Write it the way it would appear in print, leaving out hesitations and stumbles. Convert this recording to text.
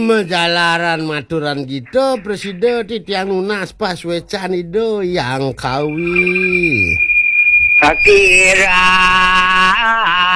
Jalaran maturan gitu presiden titiang lunas pas wecan itu yang kawi Kakira